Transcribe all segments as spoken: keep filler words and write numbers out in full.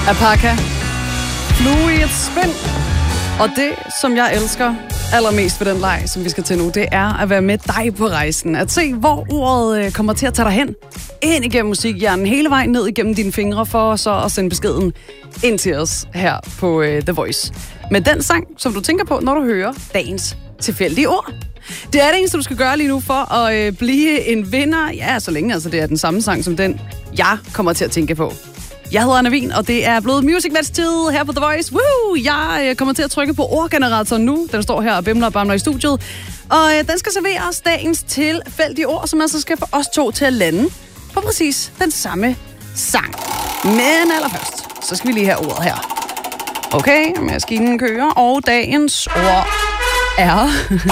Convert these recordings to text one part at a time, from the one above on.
Apaka. Flue i et spind. Og det, som jeg elsker allermest ved den leg, som vi skal til nu, det er at være med dig på rejsen. At se, hvor ordet kommer til at tage dig hen. Ind igennem musikhjernen, hele vejen ned igennem dine fingre, for så at sende beskeden ind til os her på uh, The Voice. Med den sang, som du tænker på, når du hører dagens tilfældige ord. Det er det eneste, du skal gøre lige nu for at øh, blive en vinder. Ja, så længe altså det er den samme sang som den, jeg kommer til at tænke på. Jeg hedder Anna Wien, og det er blevet Music Match-tid her på The Voice. Woo! Jeg øh, kommer til at trykke på ordgeneratoren nu. Den står her og bimler og bamler i studiet. Og øh, den skal servere os dagens tilfældige ord, som altså skal få os to til at lande på præcis den samme sang. Men allerførst, så skal vi lige have ordet her. Okay, maskinen kører, og dagens ord er...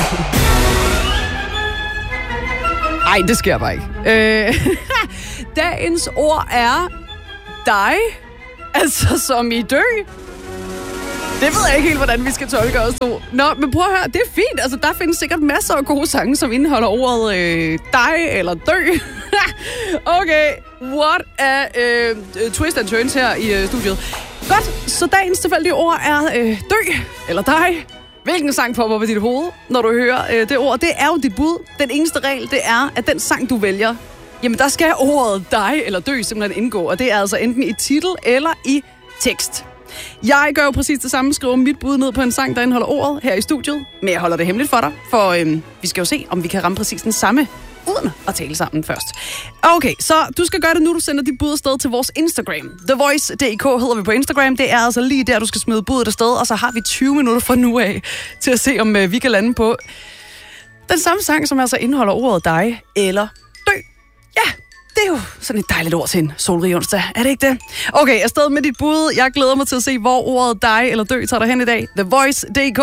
Ej, det sker bare ikke. Øh, dagens ord er dig, altså som i dø. Det ved jeg ikke helt, hvordan vi skal tolke os to. Nå, men prøv at høre, det er fint. Altså, der findes sikkert masser af gode sange, som indeholder ordet øh, dig eller dø. Okay, what a øh, twist and turns her i øh, studiet. Godt, så dagens tilfældige ord er øh, dø eller dig. Hvilken sang popper på dit hoved, når du hører øh, det ord? Det er jo dit bud. Den eneste regel, det er, at den sang, du vælger, jamen der skal ordet dig eller dø simpelthen indgå. Og det er altså enten i titel eller i tekst. Jeg gør jo præcis det samme, skriver mit bud ned på en sang, der indeholder ordet her i studiet. Men jeg holder det hemmeligt for dig, for øh, vi skal jo se, om vi kan ramme præcis den samme, uden at tale sammen først. Okay, så du skal gøre det nu, du sender dit bud afsted til vores Instagram. The Voice punktum d k hedder vi på Instagram. Det er altså lige der, du skal smide budet afsted, og så har vi tyve minutter fra nu af til at se, om øh, vi kan lande på den samme sang, som altså indeholder ordet dig eller dø. Ja, det er jo sådan et dejligt ord til en solrig onsdag, er det ikke det? Okay, afsted med dit bud. Jeg glæder mig til at se, hvor ordet dig eller dø tager dig hen i dag. The Voice punktum d k